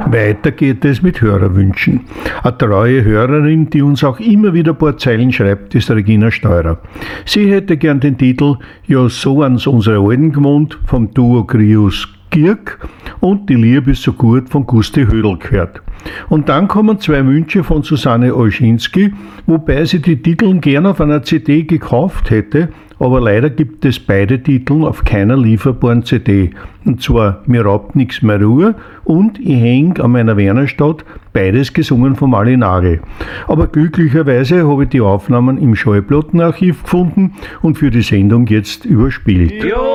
Weiter geht es mit Hörerwünschen. Eine treue Hörerin, die uns auch immer wieder ein paar Zeilen schreibt, ist Regina Steurer. Sie hätte gern den Titel Ja, so haben's unsere Alten gewohnt vom Duo Grius Girk und Die Liebe ist so gut von Gusti Hödel gehört. Und dann kommen 2 Wünsche von Susanne Olschinski, wobei sie die Titel gern auf einer CD gekauft hätte, aber leider gibt es beide Titel auf keiner lieferbaren CD. Und zwar Mir raubt nix mehr Ruhe und Ich häng an meiner Wernerstadt, beides gesungen von Malinari. Aber glücklicherweise habe ich die Aufnahmen im Schallplattenarchiv gefunden und für die Sendung jetzt überspielt. Jo.